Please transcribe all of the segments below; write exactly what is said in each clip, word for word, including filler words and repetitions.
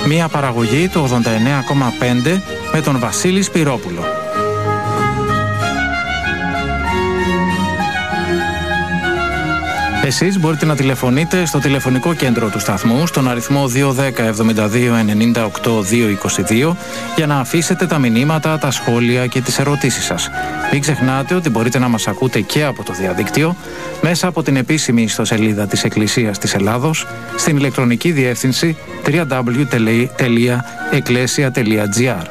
Μία παραγωγή του ογδόντα εννέα κόμμα πέντε με τον Βασίλη Σπυρόπουλο. Εσείς μπορείτε να τηλεφωνείτε στο τηλεφωνικό κέντρο του σταθμού στον αριθμό δύο ένα μηδέν εβδομήντα δύο ενενήντα οκτώ διακόσια είκοσι δύο για να αφήσετε τα μηνύματα, τα σχόλια και τις ερωτήσεις σας. Μην ξεχνάτε ότι μπορείτε να μας ακούτε και από το διαδίκτυο μέσα από την επίσημη ιστοσελίδα της Εκκλησίας της Ελλάδος στην ηλεκτρονική διεύθυνση double-u double-u double-u τελεία εκκλέσια τελεία τζι άρ.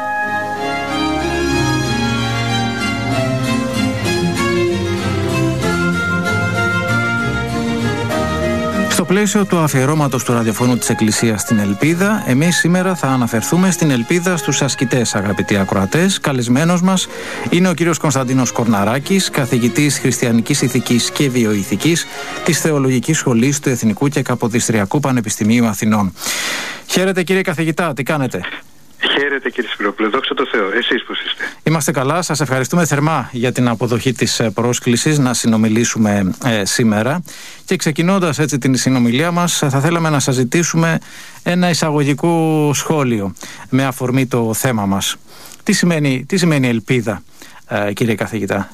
Στο πλαίσιο του αφιερώματος του ραδιοφώνου της Εκκλησίας στην Ελπίδα, εμείς σήμερα θα αναφερθούμε στην Ελπίδα στους ασκητές, αγαπητοί ακροατές. Καλεσμένος μας είναι ο κύριος Κωνσταντίνος Κορναράκης, καθηγητής Χριστιανικής Ηθικής και Βιοηθικής της Θεολογικής Σχολής του Εθνικού και Καποδιστριακού Πανεπιστημίου Αθηνών. Χαίρετε, κύριε καθηγητά, τι κάνετε? Χαίρετε, κύριε Σπυρόπουλε, δόξα τω Θεώ. Εσείς πώς είστε? Είμαστε καλά, σας ευχαριστούμε θερμά για την αποδοχή της πρόσκλησης να συνομιλήσουμε ε, σήμερα. Και ξεκινώντας έτσι την συνομιλία μας, θα θέλαμε να σας ζητήσουμε ένα εισαγωγικό σχόλιο με αφορμή το θέμα μας. Τι σημαίνει, τι σημαίνει ελπίδα, ε, κύριε καθηγητά?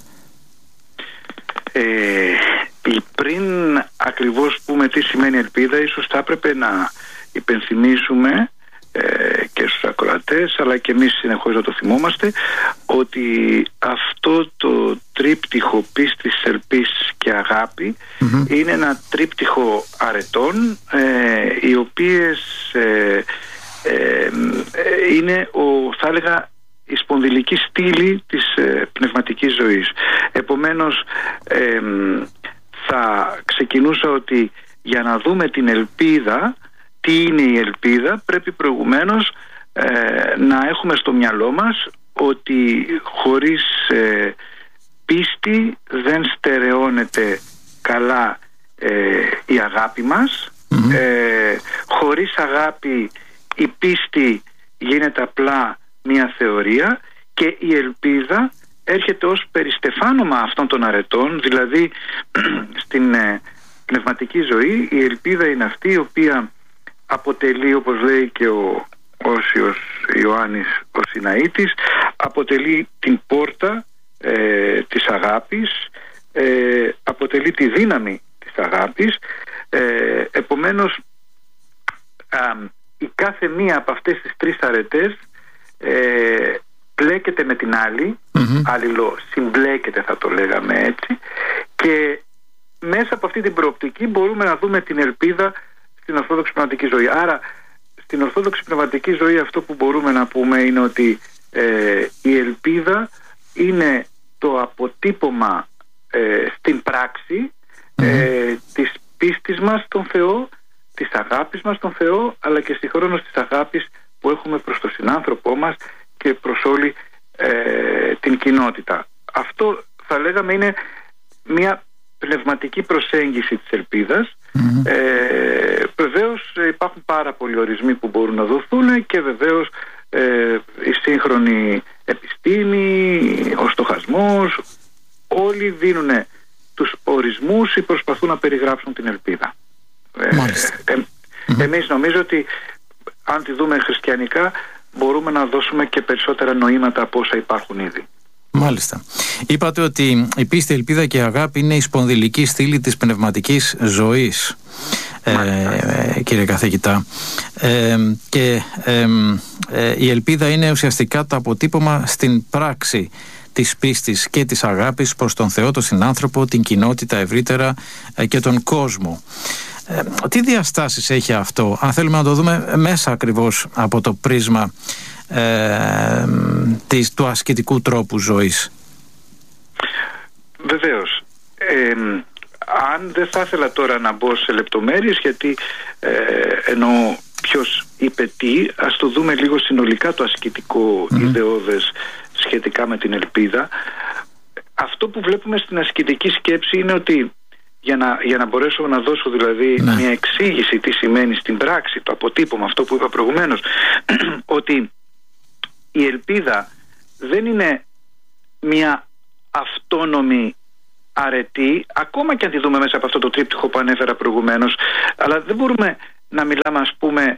Ε, πριν ακριβώς πούμε τι σημαίνει ελπίδα, ίσως θα έπρεπε να υπενθυμίσουμε και στους ακροατές, αλλά και εμείς συνεχώς να το θυμόμαστε, ότι αυτό το τρίπτυχο πίστης, ελπίς και αγάπη mm-hmm. είναι ένα τρίπτυχο αρετών, ε, οι οποίες ε, ε, είναι ο, θα έλεγα, η σπονδυλική στήλη της ε, πνευματικής ζωής. Επομένως ε, θα ξεκινούσα ότι για να δούμε την ελπίδα, τι είναι η ελπίδα, πρέπει προηγουμένως ε, να έχουμε στο μυαλό μας ότι χωρίς ε, πίστη δεν στερεώνεται καλά ε, η αγάπη μας. Mm-hmm. ε, χωρίς αγάπη η πίστη γίνεται απλά μια θεωρία, και η ελπίδα έρχεται ως περιστεφάνωμα αυτών των αρετών. Δηλαδή στην ε, πνευματική ζωή η ελπίδα είναι αυτή η οποία αποτελεί, όπως λέει και ο Όσιος Ιωάννης ο Σιναήτης, αποτελεί την πόρτα ε, της αγάπης, ε, αποτελεί τη δύναμη της αγάπης. ε, επομένως α, η κάθε μία από αυτές τις τρεις αρετές ε, πλέκεται με την άλλη, mm-hmm. αλληλο συμπλέκεται, θα το λέγαμε έτσι, και μέσα από αυτή την προοπτική μπορούμε να δούμε την ελπίδα στην Ορθόδοξη πνευματική ζωή. Άρα στην Ορθόδοξη πνευματική ζωή αυτό που μπορούμε να πούμε είναι ότι ε, η ελπίδα είναι το αποτύπωμα ε, στην πράξη ε, της πίστης μας στον Θεό, της αγάπης μας στον Θεό, αλλά και συγχρόνως της αγάπης που έχουμε προς τον συνάνθρωπό μας και προς όλη ε, την κοινότητα. Αυτό θα λέγαμε είναι μια πνευματική προσέγγιση της ελπίδας. Mm-hmm. Ε, βεβαίως υπάρχουν πάρα πολλοί ορισμοί που μπορούν να δοθούν, και βεβαίως ε, η σύγχρονη επιστήμη, ο στοχασμός, όλοι δίνουν τους ορισμούς ή προσπαθούν να περιγράψουν την ελπίδα. Ε, ε, mm-hmm. Εμείς νομίζω ότι αν τη δούμε χριστιανικά μπορούμε να δώσουμε και περισσότερα νοήματα από όσα υπάρχουν ήδη. Μάλιστα. Είπατε ότι η πίστη, η ελπίδα και η αγάπη είναι η σπονδυλική στήλη της πνευματικής ζωής, ε, κύριε καθηγητά. Ε, και ε, ε, η ελπίδα είναι ουσιαστικά το αποτύπωμα στην πράξη της πίστης και της αγάπης προς τον Θεό, τον συνάνθρωπο, την κοινότητα ευρύτερα ε, και τον κόσμο. Ε, τι διαστάσεις έχει αυτό, αν θέλουμε να το δούμε μέσα ακριβώς από το πρίσμα Ε, της, του ασκητικού τρόπου ζωής? Βεβαίως. ε, Αν δεν θα ήθελα τώρα να μπω σε λεπτομέρειες, γιατί ε, εννοώ ποιος είπε τι, ας το δούμε λίγο συνολικά το ασκητικό mm-hmm. ιδεώδες σχετικά με την ελπίδα. Αυτό που βλέπουμε στην ασκητική σκέψη είναι ότι για να, για να μπορέσω να δώσω δηλαδή ναι. μια εξήγηση τι σημαίνει στην πράξη, το αποτύπωμα, αυτό που είπα προηγουμένως, ότι η ελπίδα δεν είναι μια αυτόνομη αρετή, ακόμα και αν τη δούμε μέσα από αυτό το τρίπτυχο που ανέφερα προηγουμένως, αλλά δεν μπορούμε να μιλάμε, ας πούμε,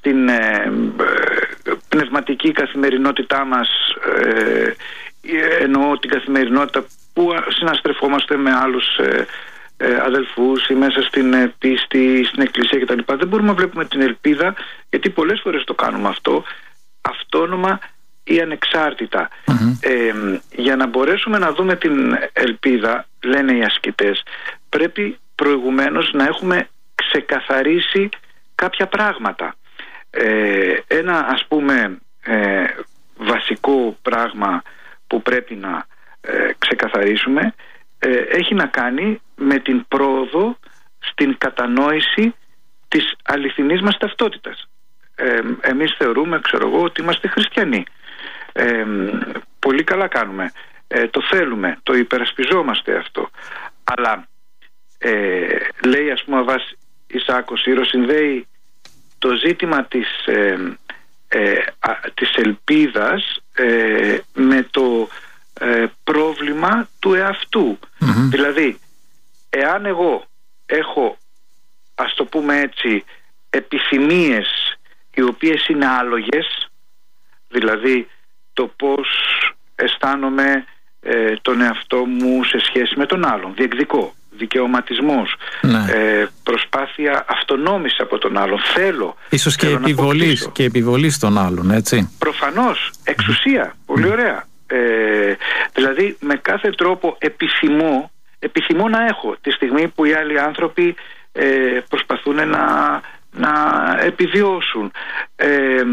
στην ε, πνευματική καθημερινότητά μας, ε, εννοώ την καθημερινότητα που συναστρεφόμαστε με άλλους ε, ε, αδελφούς ή μέσα στην ε, πίστη, στην εκκλησία κτλ. Δεν μπορούμε να βλέπουμε την ελπίδα, γιατί πολλές φορές το κάνουμε αυτό, αυτόνομα ή ανεξάρτητα. Mm-hmm. Ε, για να μπορέσουμε να δούμε την ελπίδα, λένε οι ασκητές, πρέπει προηγουμένως να έχουμε ξεκαθαρίσει κάποια πράγματα. Ε, ένα ας πούμε ε, βασικό πράγμα που πρέπει να ε, ξεκαθαρίσουμε ε, έχει να κάνει με την πρόοδο στην κατανόηση της αληθινής μας ταυτότητας. Ε, εμείς θεωρούμε, ξέρω εγώ, ότι είμαστε χριστιανοί. Ε, πολύ καλά κάνουμε. Ε, το θέλουμε, το υπερασπιζόμαστε αυτό. Αλλά ε, λέει ας πούμε ο Αββάς Ισάκος, συνδέει το ζήτημα της, ε, ε, α, της ελπίδας ε, με το ε, πρόβλημα του εαυτού. Mm-hmm. Δηλαδή, εάν εγώ έχω, ας το πούμε έτσι, επιθυμίες οι οποίες είναι άλογες, δηλαδή το πώς αισθάνομαι ε, τον εαυτό μου σε σχέση με τον άλλον, διεκδικώ, δικαιωματισμός, ναι. ε, προσπάθεια αυτονόμηση από τον άλλον, θέλω ίσως θέλω και, επιβολής, και επιβολής των άλλων, έτσι. Προφανώς, εξουσία, πολύ ωραία. ε, δηλαδή με κάθε τρόπο επιθυμώ επιθυμώ να έχω τη στιγμή που οι άλλοι άνθρωποι ε, προσπαθούν να, να επιβιώσουν. ε,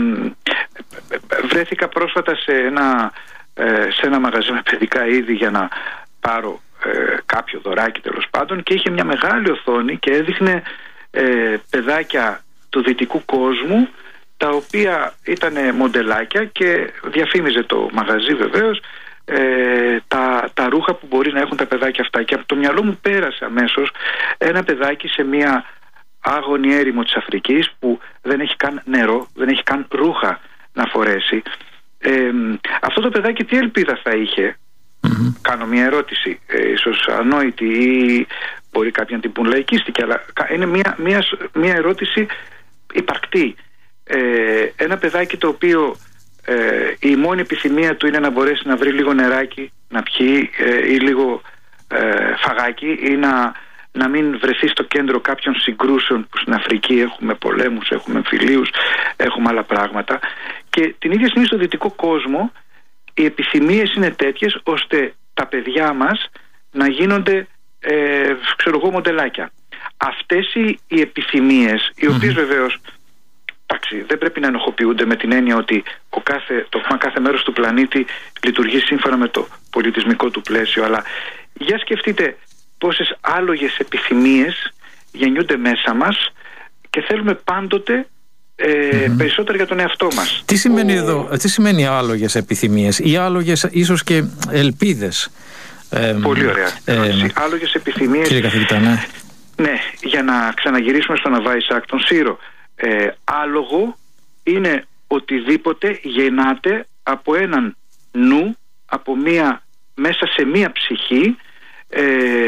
βρέθηκα πρόσφατα σε ένα, ε, σε ένα μαγαζί με παιδικά είδη για να πάρω ε, κάποιο δωράκι τέλος πάντων, και είχε μια μεγάλη οθόνη και έδειχνε ε, παιδάκια του δυτικού κόσμου, τα οποία ήταν μοντελάκια, και διαφήμιζε το μαγαζί βεβαίως ε, τα, τα ρούχα που μπορεί να έχουν τα παιδάκια αυτά, και από το μυαλό μου πέρασε αμέσως ένα παιδάκι σε μια άγονη έρημο της Αφρικής που δεν έχει καν νερό, δεν έχει καν ρούχα να φορέσει. ε, αυτό το παιδάκι τι ελπίδα θα είχε? Mm-hmm. Κάνω μια ερώτηση, ε, ίσως ανόητη, ή μπορεί κάποιοι να την πουν λαϊκίστικη, αλλά είναι μια, μια, μια ερώτηση υπαρκτή. Ε, ένα παιδάκι το οποίο ε, η μόνη επιθυμία του είναι να μπορέσει να βρει λίγο νεράκι να πιει, ε, ή λίγο ε, φαγάκι, ή να, να μην βρεθεί στο κέντρο κάποιων συγκρούσεων που στην Αφρική έχουμε πολέμους, έχουμε εμφυλίους, έχουμε άλλα πράγματα, και την ίδια στιγμή στο δυτικό κόσμο οι επιθυμίες είναι τέτοιες ώστε τα παιδιά μας να γίνονται ε, ξέρω εγώ μοντελάκια. Αυτές οι, οι επιθυμίες, οι οποίες mm-hmm. βεβαίως εντάξει, δεν πρέπει να ενοχοποιούνται με την έννοια ότι ο κάθε, το κάθε μέρος του πλανήτη λειτουργεί σύμφωνα με το πολιτισμικό του πλαίσιο, αλλά για σκεφτείτε πόσες άλογες επιθυμίες γεννιούνται μέσα μας και θέλουμε πάντοτε ε, mm-hmm. περισσότερα για τον εαυτό μας. Τι σημαίνει ο... εδώ, τι σημαίνει άλογες επιθυμίες ή άλογες ίσως και ελπίδες? Ε, Πολύ ωραία. Ε, άλογες επιθυμίες. Κύριε καθηγητά, ναι. Ναι, για να ξαναγυρίσουμε στον Αββά Ισάκ τον Σύρο. Ε, άλογο είναι οτιδήποτε γεννάται από έναν νου, από μία, μέσα σε μία ψυχή ε,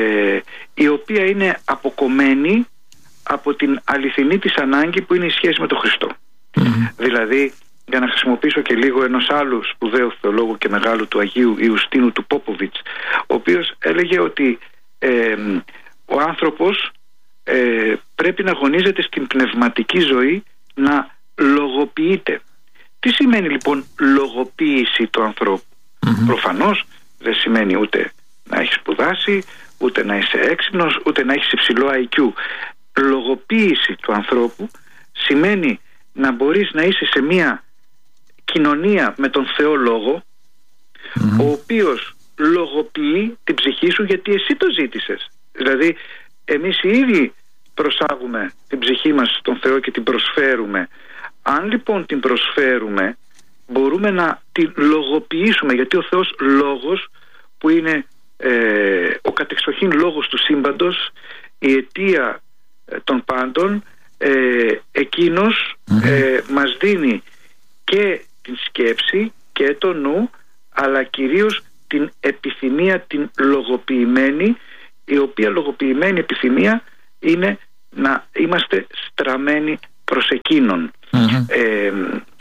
η οποία είναι αποκομμένη από την αληθινή της ανάγκη που είναι η σχέση με τον Χριστό. Mm-hmm. Δηλαδή, για να χρησιμοποιήσω και λίγο ενός άλλου σπουδαίου θεολόγου και μεγάλου του Αγίου Ιουστίνου του Πόποβιτς, ο οποίος έλεγε ότι ε, ο άνθρωπος ε, πρέπει να αγωνίζεται στην πνευματική ζωή να λογοποιείται. Τι σημαίνει λοιπόν λογοποίηση του ανθρώπου? Mm-hmm. Προφανώς δεν σημαίνει ούτε να έχεις σπουδάσει, ούτε να είσαι έξυπνος, ούτε να έχεις υψηλό άι κιου. Λογοποίηση του ανθρώπου σημαίνει να μπορείς να είσαι σε μια κοινωνία με τον Θεό Λόγο, mm-hmm. ο οποίος λογοποιεί την ψυχή σου γιατί εσύ το ζήτησες. Δηλαδή εμείς οι ίδιοι προσάγουμε την ψυχή μας στον Θεό και την προσφέρουμε. Αν λοιπόν την προσφέρουμε, μπορούμε να την λογοποιήσουμε, γιατί ο Θεός Λόγος, που είναι ε, ο κατεξοχήν λόγος του σύμπαντος, η αιτία ε, των πάντων, ε, εκείνος mm-hmm. ε, μας δίνει και την σκέψη και το νου, αλλά κυρίως την επιθυμία, την λογοποιημένη, η οποία λογοποιημένη επιθυμία είναι να είμαστε στραμμένοι προς εκείνον. Mm-hmm. Ε,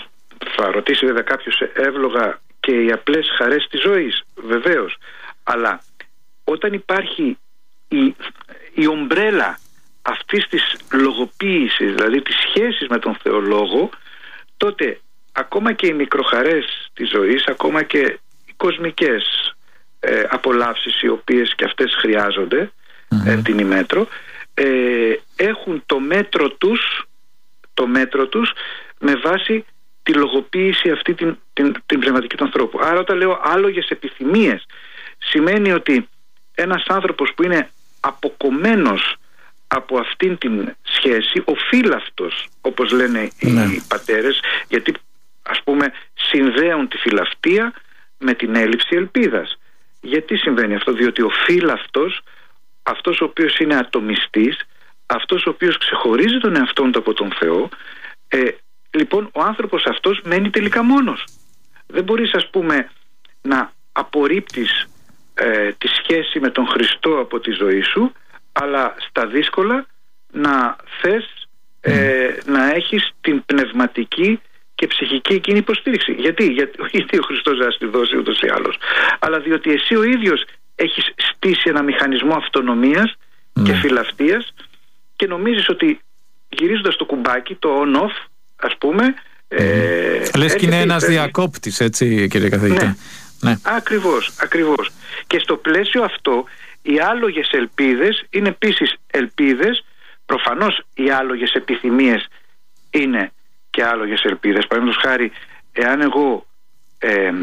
θα ρωτήσει βέβαια κάποιος εύλογα και οι απλές χαρές της ζωής, βεβαίως, αλλά όταν υπάρχει η, η ομπρέλα αυτής της λογοποίησης, δηλαδή της σχέσης με τον Θεολόγο, τότε ακόμα και οι μικροχαρές της ζωής, ακόμα και οι κοσμικές ε, απολαύσεις, οι οποίες και αυτές χρειάζονται mm-hmm. εν την ημέτρο, ε, έχουν το μέτρο τους το μέτρο τους με βάση τη λογοποίηση αυτή την, την, την πνευματική του ανθρώπου. Άρα όταν λέω άλογες επιθυμίες, σημαίνει ότι ένας άνθρωπος που είναι αποκομμένος από αυτήν την σχέση, ο φύλαυτος, όπως λένε ναι. οι πατέρες, γιατί ας πούμε συνδέουν τη φυλαυτία με την έλλειψη ελπίδας. Γιατί συμβαίνει αυτό? Διότι ο φύλαυτος, αυτός ο οποίος είναι ατομιστής, αυτός ο οποίος ξεχωρίζει τον εαυτόν του από τον Θεό, ε, λοιπόν ο άνθρωπος αυτός μένει τελικά μόνος. Δεν μπορείς, ας πούμε, να απορρίπτεις ε, τη σχέση με τον Χριστό από τη ζωή σου, αλλά στα δύσκολα να θες ε, να έχεις την πνευματική και ψυχική εκείνη υποστήριξη. Γιατί, γιατί, γιατί ο Χριστός θα στη δώσει ούτως ή άλλως, αλλά διότι εσύ ο ίδιος έχεις στήσει ένα μηχανισμό αυτονομίας mm. και φιλαυτίας και νομίζεις ότι γυρίζοντας το κουμπάκι, το on-off, ας πούμε, mm. ε, λες και είναι ένας διακόπτης, έτσι, κύριε καθηγητά? Ναι. Ναι. Ακριβώς, ακριβώς. Και στο πλαίσιο αυτό οι άλογες ελπίδες είναι επίσης ελπίδες. Προφανώς οι άλογες επιθυμίες είναι και άλογες ελπίδες. Παραδείγματος χάρη, εάν εγώ ε,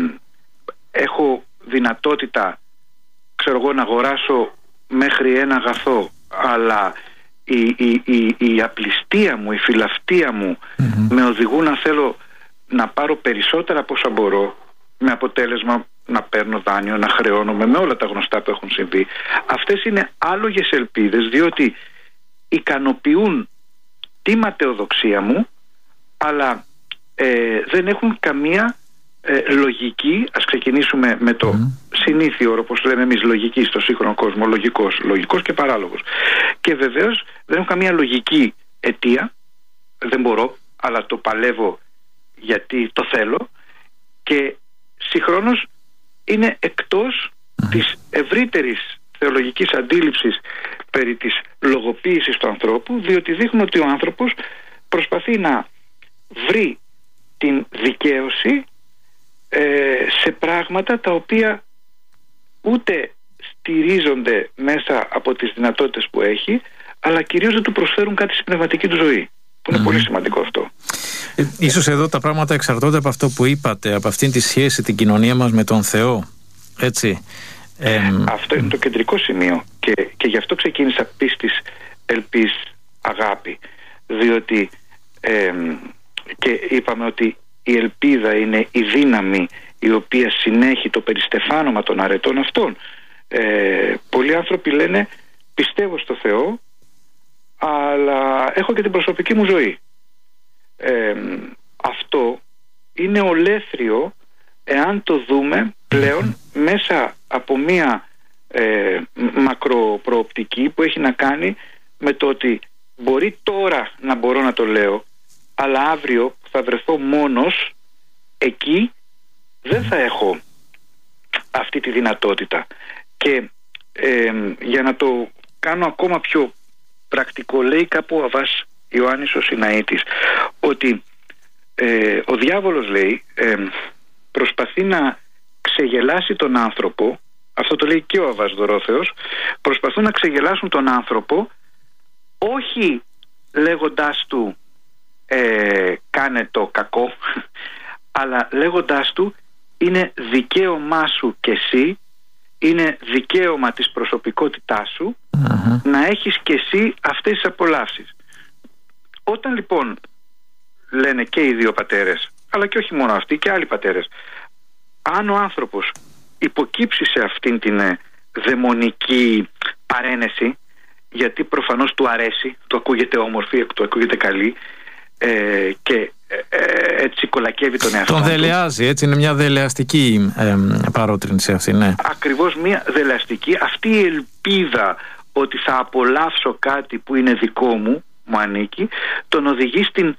έχω δυνατότητα, ξέρω εγώ, να αγοράσω μέχρι ένα αγαθό, αλλά η, η, η, η απληστία μου, η φιλαυτία μου mm-hmm. με οδηγούν να θέλω να πάρω περισσότερα από όσα μπορώ, με αποτέλεσμα να παίρνω δάνειο, να χρεώνομαι, με όλα τα γνωστά που έχουν συμβεί. Αυτές είναι άλογες ελπίδες, διότι ικανοποιούν τη ματαιοδοξία μου, αλλά ε, δεν έχουν καμία ε, λογική. Ας ξεκινήσουμε με το mm. συνήθιο όρο, όπως λέμε εμείς, λογική στο σύγχρονο κόσμο, λογικός, λογικός και παράλογος. Και βεβαίως δεν έχουν καμία λογική αιτία, δεν μπορώ, αλλά το παλεύω γιατί το θέλω, και συγχρόνως είναι εκτός mm. της ευρύτερης θεολογικής αντίληψης περί της λογοποίησης του ανθρώπου, διότι δείχνουν ότι ο άνθρωπος προσπαθεί να βρει την δικαίωση ε, σε πράγματα τα οποία ούτε στηρίζονται μέσα από τις δυνατότητες που έχει, αλλά κυρίως δεν του προσφέρουν κάτι στην πνευματική του ζωή, που είναι mm. πολύ σημαντικό αυτό. Ε, ίσως εδώ τα πράγματα εξαρτώνται από αυτό που είπατε, από αυτήν τη σχέση, την κοινωνία μας με τον Θεό, έτσι. Ε, αυτό είναι το κεντρικό σημείο, και, και γι' αυτό ξεκίνησα πίστης, ελπίς, αγάπη, διότι ε, και είπαμε ότι η ελπίδα είναι η δύναμη η οποία συνέχει το περιστεφάνωμα των αρετών αυτών. Ε, πολλοί άνθρωποι λένε πιστεύω στο Θεό, αλλά έχω και την προσωπική μου ζωή. Ε, αυτό είναι ολέθριο εάν το δούμε πλέον μέσα από μία ε, μακροπροοπτική που έχει να κάνει με το ότι μπορεί τώρα να μπορώ να το λέω, αλλά αύριο θα βρεθώ μόνος, εκεί δεν θα έχω αυτή τη δυνατότητα. Και ε, για να το κάνω ακόμα πιο πρακτικό, λέει κάπου ο Αββάς Ιωάννης ο Σιναήτης ότι ε, ο διάβολος, λέει, ε, προσπαθεί να ξεγελάσει τον άνθρωπο. Αυτό το λέει και ο Αββάς Δωρόθεος. Προσπαθούν να ξεγελάσουν τον άνθρωπο, όχι λέγοντάς του ε, κάνε το κακό, αλλά λέγοντάς του είναι δικαίωμά σου και εσύ, είναι δικαίωμα της προσωπικότητάς σου uh-huh. να έχεις και εσύ αυτές τις απολαύσεις. Όταν λοιπόν λένε και οι δύο πατέρες, αλλά και όχι μόνο αυτοί, και άλλοι πατέρες, αν ο άνθρωπος υποκύψει σε αυτήν την ε, δαιμονική παρένεση, γιατί προφανώς του αρέσει, του ακούγεται όμορφη, του ακούγεται καλή, ε, και ε, έτσι κολακεύει τον εαυτό. Τον δελεάζει, έτσι, είναι μια δελεαστική ε, παρότρινση αυτή, ναι. Ακριβώς, μια δελεαστική. Αυτή η ελπίδα ότι θα απολαύσω κάτι που είναι δικό μου, μου ανήκει, τον οδηγεί στην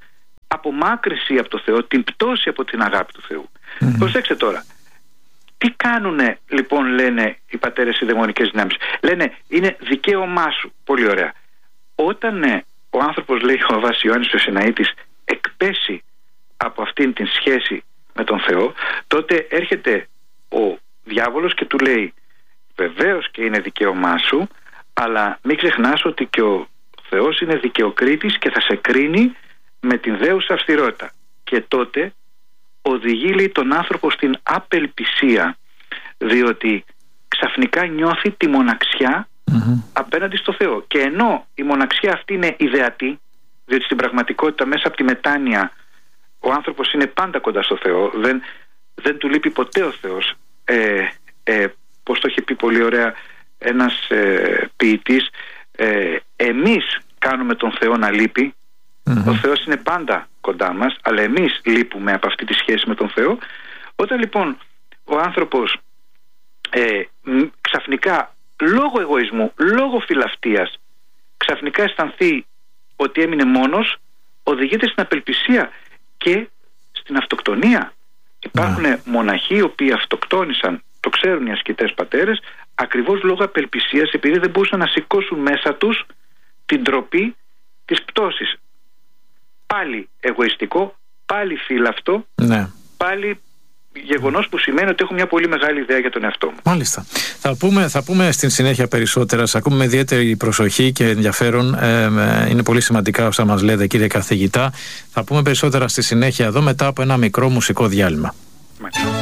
απομάκρυνση από το Θεό, την πτώση από την αγάπη του Θεού. Mm-hmm. Προσέξτε τώρα. Τι κάνουνε λοιπόν, λένε οι πατέρες οι δαιμονικές δυνάμεις? Λένε είναι δικαίωμά σου. Πολύ ωραία. Όταν ε, ο άνθρωπος, λέει ο Αββάς Ιωάννης ο Σιναήτης, εκπέσει από αυτήν την σχέση με τον Θεό, τότε έρχεται ο διάβολος και του λέει βεβαίως και είναι δικαίωμά σου, αλλά μην ξεχνάς ότι και ο Θεός είναι δικαιοκρίτης και θα σε κρίνει με την δέουσα αυστηρότητα. Και τότε οδηγεί, λέει, τον άνθρωπο στην απελπισία, διότι ξαφνικά νιώθει τη μοναξιά mm-hmm. απέναντι στο Θεό. Και ενώ η μοναξιά αυτή είναι ιδεατή, διότι στην πραγματικότητα μέσα από τη μετάνοια ο άνθρωπος είναι πάντα κοντά στο Θεό, δεν, δεν του λείπει ποτέ ο Θεός. ε, ε, Πώς το έχει πει πολύ ωραία ένας ε, ποιητής, ε, εμείς κάνουμε τον Θεό να λείπει. Mm-hmm. Ο Θεός είναι πάντα κοντά μας, αλλά εμείς λείπουμε από αυτή τη σχέση με τον Θεό. Όταν λοιπόν ο άνθρωπος ε, ξαφνικά, λόγω εγωισμού, λόγω φιλαυτίας, ξαφνικά αισθανθεί ότι έμεινε μόνος, οδηγείται στην απελπισία και στην αυτοκτονία. Υπάρχουν mm. μοναχοί οι οποίοι αυτοκτόνησαν, το ξέρουν οι ασκητές πατέρες, ακριβώς λόγω απελπισίας, επειδή δεν μπορούσαν να σηκώσουν μέσα τους την ντροπή της πτώσης. Πάλι εγωιστικό, πάλι φύλαυτο, ναι. πάλι γεγονός που σημαίνει ότι έχω μια πολύ μεγάλη ιδέα για τον εαυτό μου. Μάλιστα. Θα πούμε, θα πούμε στην συνέχεια περισσότερα. Σας ακούμε με ιδιαίτερη προσοχή και ενδιαφέρον. Ε, είναι πολύ σημαντικά όσα μας λέτε, κύριε καθηγητά. Θα πούμε περισσότερα στη συνέχεια εδώ μετά από ένα μικρό μουσικό διάλειμμα. Μάλιστα.